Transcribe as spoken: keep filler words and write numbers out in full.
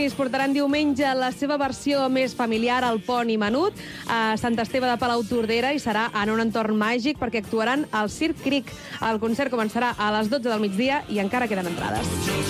Es portaran diumenge la seva versió més familiar al Pont i Menut a Sant Esteve de Palautordera i serà en un entorn màgic perquè actuaran al Circ Cric. El concert començarà a les dotze del migdia i encara queden entrades.